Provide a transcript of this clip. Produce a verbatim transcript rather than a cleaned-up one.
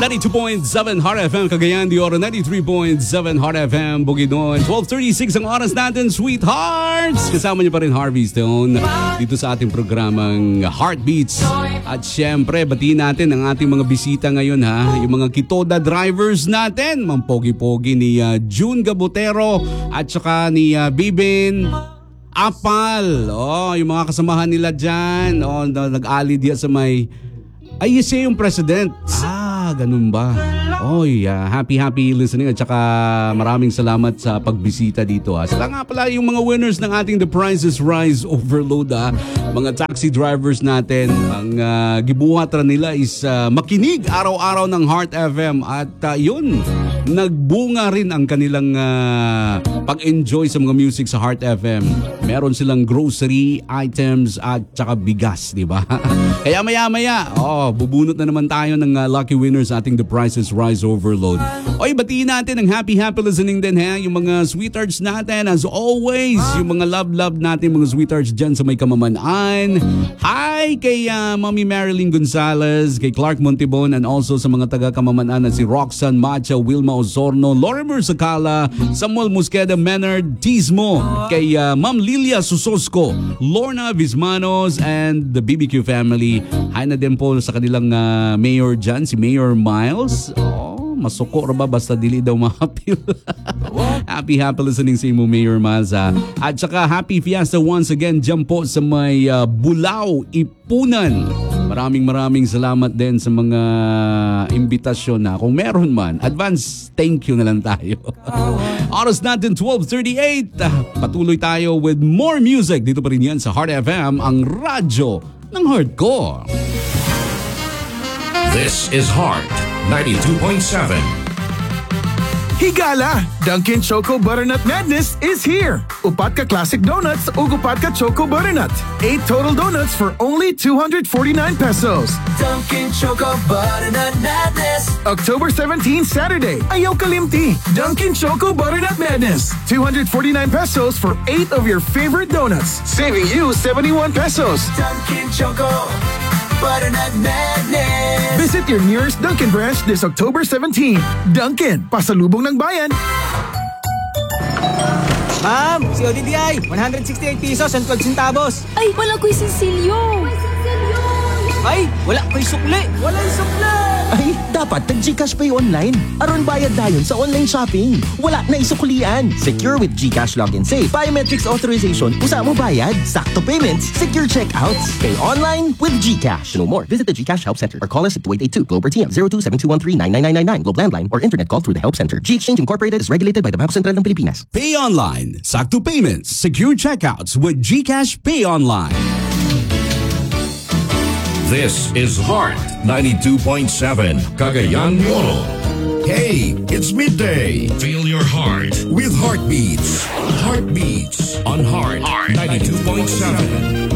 ninety-two point seven Heart F M Cagayan de Oro, ninety-three point seven Heart F M Bukidnon. twelve thirty-six ang oras natin, sweethearts. Kasama niyo pa rin Harvey Stone dito sa ating programang Heartbeats. At syempre, batiin natin ang ating mga bisita ngayon ha. Yung mga Kitoda drivers natin. Mang pogi-pogi ni uh, June Gabotero at saka ni uh, Bibin Apal. Oh, yung mga kasamahan nila dyan. Oh, nag-ali diya sa may... Ay, siya yung president. Ah, ganun ba? Oh, yeah. Happy, happy listening. At saka maraming salamat sa pagbisita dito. Ha. Sila nga pala yung mga winners ng ating The Price is Rise Overload. Ha. Mga taxi drivers natin. Ang uh, gibuhatan nila is uh, makinig araw-araw ng Heart F M. At uh, yun, nagbunga rin ang kanilang uh, pag-enjoy sa mga music sa Heart F M. Meron silang grocery items at saka bigas, di ba? Kaya maya-maya, oh, bubunot na naman tayo ng uh, lucky winners sa ating The Price is Rise Overload. Oy, batiin natin ang happy, happy listening din, ha? Yung mga sweethearts natin, as always, yung mga love-love natin, mga sweethearts dyan sa may Kamamanaan. Hi kay uh, Mommy Marilyn Gonzalez, kay Clark Montibon, and also sa mga taga-Kamamanaan na si Roxanne Macha, Wilma Osorno, Lorimer Sakala, Samuel Musqueda, Menard Tismo, kay uh, Ma'am Lilia Susosco, Lorna Vismanos, and the B B Q family. Hi na din po sa kanilang uh, mayor dyan, si Mayor Miles. Oh, masuko ra ba basta dili daw mahapil. Happy, happy listening sa imo, Mayor Miles. Ha? At saka happy fiesta once again dyan po sa may uh, Bulao, Ipunan. Maraming maraming salamat din sa mga imbitasyon na kung meron man. Advance thank you na lang tayo. Oras natin twelve thirty-eight. Patuloy tayo with more music. Dito pa rin yan sa Heart F M, ang radyo ng hardcore. This is Heart ninety-two point seven. Higala! Dunkin' Choco Butternut Madness is here! Upat ka classic donuts o upat ka Choco Butternut. Eight total donuts for only two hundred forty-nine pesos. Dunkin' Choco Butternut Madness. October seventeenth, Saturday. Ayaw kalimti. Dunkin' Choco Butternut Madness. two hundred forty-nine pesos for eight of your favorite donuts. Saving you seventy-one pesos. Dunkin' Choco Butternut Madness. Visit your nearest Dunkin' branch this October seventeenth. Dunkin', pasalubong ng bayan. Ma'am, si O D D I, one hundred sixty-eight pesos and twelve centavos. Ay, wala ko'y sinsilyo. Ay, wala ko'y sukli. Walang sukli. Ay, dapat nag-GCash Pay online. Aron bayad dayon sa online shopping. Wala na isuklian. Secure with GCash Login Safe. Biometrics authorization. Usa mo bayad. Sakto payments. Secure checkouts. Pay online with GCash. To know more, visit the GCash Help Center or call us at two eight eight two Globe R T M zero two seven two one three nine nine nine nine nine Globe Landline or internet call through the Help Center. G-Exchange Incorporated is regulated by the Bangko Sentral ng Pilipinas. Pay online, sakto payments, secure checkouts with GCash Pay Online. This is Heart ninety-two point seven, Cagayan de Oro. Hey, it's midday. Feel your heart with Heartbeats. Heartbeats on Heart ninety-two point seven.